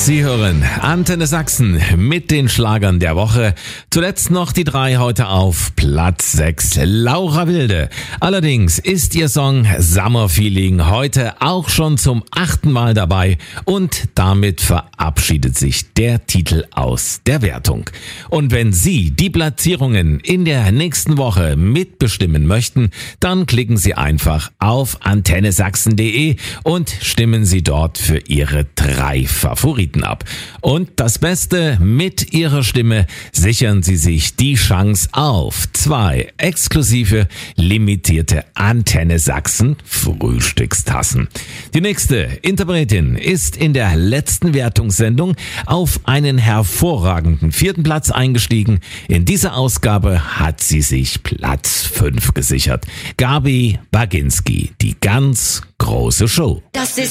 Sie hören Antenne Sachsen mit den Schlagern der Woche. Zuletzt noch die 3 heute auf Platz 6. Laura Wilde. Allerdings ist ihr Song Summer Feeling heute auch schon zum 8. Mal dabei und damit verabschiedet sich der Titel aus der Wertung. Und wenn Sie die Platzierungen in der nächsten Woche mitbestimmen möchten, dann klicken Sie einfach auf antennesachsen.de und stimmen Sie dort für Ihre 3 Favoriten ab. Und das Beste, mit Ihrer Stimme sichern Sie sich die Chance auf 2 exklusive, limitierte Antenne Sachsen Frühstückstassen. Die nächste Interpretin ist in der letzten Wertungssendung auf einen hervorragenden 4. Platz eingestiegen. In dieser Ausgabe hat sie sich Platz 5 gesichert. Gabi Baginski, die ganz große Show. Das ist